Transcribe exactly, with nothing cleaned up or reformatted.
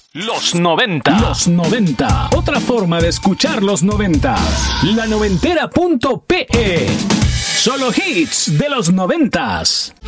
Los noventa. Los noventa. Otra forma de escuchar los noventa. La noventera punto pe. Solo hits de los noventas.